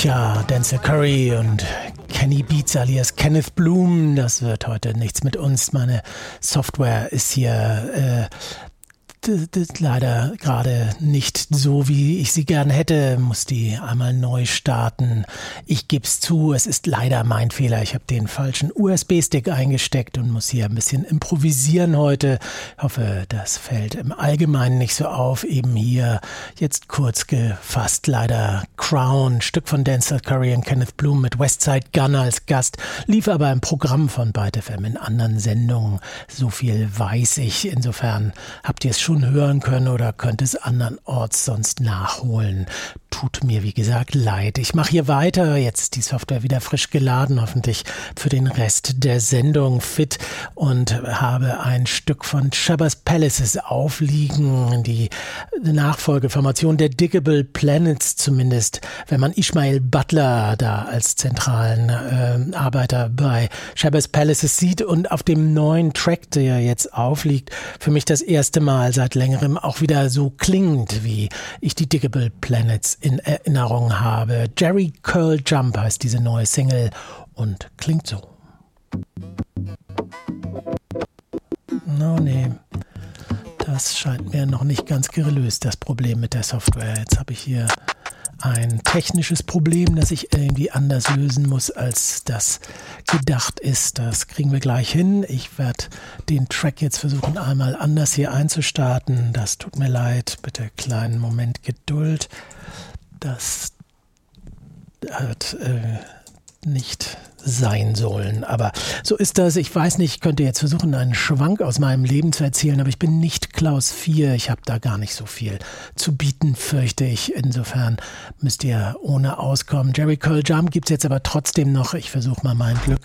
Tja, Denzel Curry und Kenny Beats alias Kenneth Bloom, das wird heute nichts mit uns. Meine Software ist hier leider gerade nicht so, wie ich sie gern hätte. Muss die einmal neu starten. Ich gebe es zu, es ist leider mein Fehler. Ich habe den falschen USB-Stick eingesteckt und muss hier ein bisschen improvisieren heute. Ich hoffe, das fällt im Allgemeinen nicht so auf. Eben hier jetzt kurz gefasst leider Crown, Stück von Denzel Curry und Kenneth Bloom mit Westside Gunn als Gast, lief aber im Programm von Byte FM in anderen Sendungen. So viel weiß ich. Insofern habt ihr es schon hören können oder könnt es andernorts sonst nachholen. Tut mir, wie gesagt, leid. Ich mache hier weiter. Jetzt ist die Software wieder frisch geladen, hoffentlich für den Rest der Sendung fit, und habe ein Stück von Shabazz Palaces aufliegen. Die Nachfolgeformation der Digable Planets, zumindest wenn man Ishmael Butler da als zentralen Arbeiter bei Shabazz Palaces sieht. Und auf dem neuen Track, der jetzt aufliegt, für mich das erste Mal seit längerem auch wieder so klingt, wie ich die Digable Planets in Erinnerung habe. Jerry Curl Jump heißt diese neue Single und klingt so. Oh nee, das scheint mir noch nicht ganz gelöst, das Problem mit der Software. Jetzt habe ich hier ein technisches Problem, das ich irgendwie anders lösen muss, als das gedacht ist. Das kriegen wir gleich hin. Ich werde den Track jetzt versuchen, einmal anders hier einzustarten. Das tut mir leid. Bitte kleinen Moment Geduld. Das hat nicht sein sollen. Aber so ist das. Ich weiß nicht, ich könnte jetzt versuchen, einen Schwank aus meinem Leben zu erzählen, aber ich bin nicht Klaus 4. Ich habe da gar nicht so viel zu bieten, fürchte ich. Insofern müsst ihr ohne auskommen. Jerry Curl Jump gibt es jetzt aber trotzdem noch. Ich versuche mal mein Glück